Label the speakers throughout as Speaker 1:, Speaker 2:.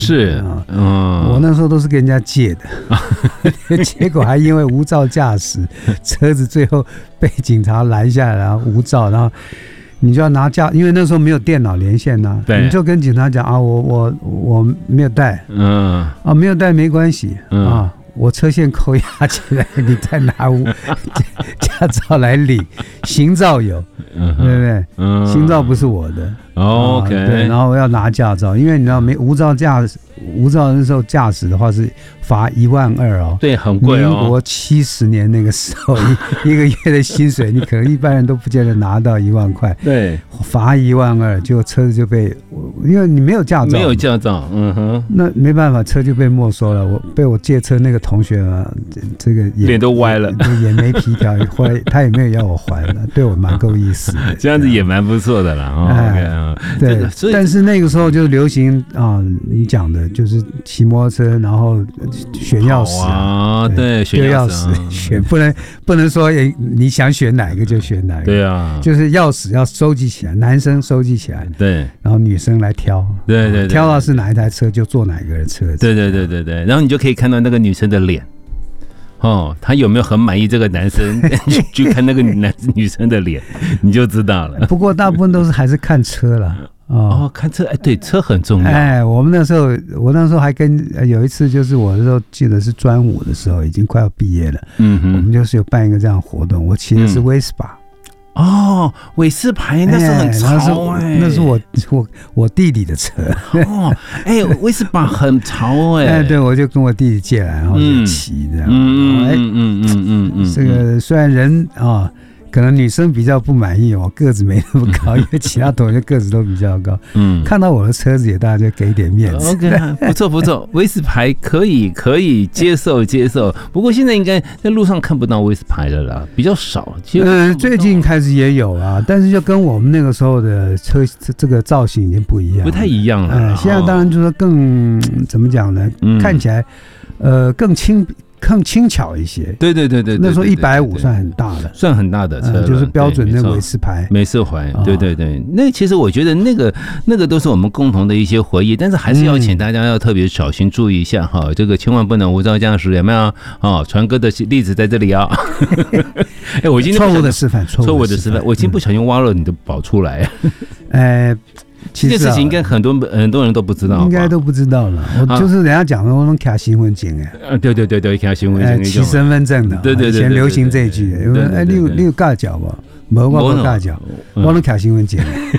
Speaker 1: 是，
Speaker 2: 我那时候都是跟人家借的，结果还因为无照驾驶，车子最后被警察拦下来，然后无照，然后你就要拿驾，因为那时候没有电脑连线呐，你就跟警察讲啊，我没有带，没有带没关系啊。我车线扣押起来，你再拿驾照来领，行照有，对不对？行照不是我的。OK， 对，然后我要拿驾照，因为你知道无照那时候驾驶的话是罚12000哦，
Speaker 1: 对，很贵哦。
Speaker 2: 民国70年那个时候，一个月的薪水，你可能一般人都不见得拿到1万块，
Speaker 1: 对，
Speaker 2: 罚12000，结果车子就被，因为你没有驾照，
Speaker 1: 没有驾照，
Speaker 2: 那没办法，车就被没收了。被我借车那个同学啊，这个
Speaker 1: 脸都歪了，
Speaker 2: 眼眉皮条，后来他也没有要我还了，对我蛮够意思的，
Speaker 1: 这样子也蛮不错的啦。
Speaker 2: 对，但是那个时候就流行啊，你讲的就是骑摩托车，然后选钥匙
Speaker 1: 啊，对，选钥匙，
Speaker 2: 选不能说你想选哪个就选哪个，
Speaker 1: 对啊，
Speaker 2: 就是钥匙要收集起来，男生收集起来，
Speaker 1: 对，
Speaker 2: 然后女生来挑，
Speaker 1: 对，
Speaker 2: 挑到是哪一台车就坐哪个的车子，
Speaker 1: 对，然后你就可以看到那个女生的脸。他有没有很满意这个男生？去看那个女生的脸，你就知道了。
Speaker 2: 不过大部分都是还是看车了。
Speaker 1: 看车，对，车很重要。
Speaker 2: 我那时候还有一次，就是我那时候记得是专五的时候，已经快要毕业了。我们就是有办一个这样的活动，我骑的是威斯巴。
Speaker 1: 韦斯牌那时候很潮
Speaker 2: 那是我弟弟的车。
Speaker 1: 威斯巴很潮
Speaker 2: 对，我就跟我弟弟借来，然后就骑这样。这个虽然人可能女生比较不满意，我个子没那么高，因为其他同学个子都比较高。看到我的车子也大家就给点面子。
Speaker 1: OK， 不错，威斯牌可以接受。不过现在应该在路上看不到威斯牌了啦，比较少。
Speaker 2: 最近开始也有啦，但是就跟我们那个时候的车这个造型已经不一样，
Speaker 1: 不太一样了。
Speaker 2: 现在当然就是更怎么讲呢？看起来更轻巧一些。
Speaker 1: 对，
Speaker 2: 那时候150算很大的车，就是标准那个韦斯牌。
Speaker 1: 美式牌，对。那其实我觉得那个都是我们共同的一些回忆，但是还是要请大家要特别小心注意一下哈，这个千万不能无照驾驶，有没有？传哥的例子在这里啊。我今天
Speaker 2: 错误的示范，
Speaker 1: 我今天不小心挖了你的宝出来。
Speaker 2: 其实
Speaker 1: 这件事情应该很多人都不知道，
Speaker 2: 应该都不知道了。我就是人家讲的，我能卡新闻警
Speaker 1: 对，卡新闻警，
Speaker 2: 骑身份证的，对，以前流行这一句，你有尬脚吧？没我尬脚，我能卡新闻警。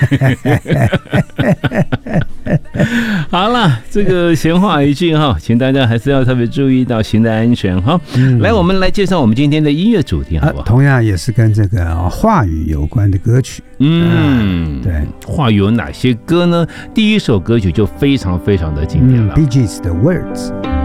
Speaker 1: 好了，这个闲话一句哈，请大家还是要特别注意到行车安全哈。来，我们来介绍我们今天的音乐主题，好不好？
Speaker 2: 同样也是跟这个话语有关的歌曲。对，
Speaker 1: 话语有哪些歌呢？第一首歌曲就非常非常的经典了，
Speaker 2: Bee Gees 的 Words。